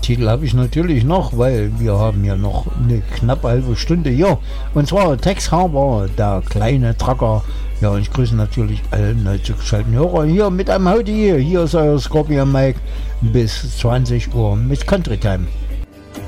Titel habe ich natürlich noch, weil wir haben ja noch eine knappe halbe Stunde hier. Und zwar Tex Harbor, der kleine Tracker. Ja, und ich grüße natürlich alle neu zugeschalteten Hörer hier mit einem Howdy. Hier ist euer Scorpion Mike bis 20 Uhr mit Country Time.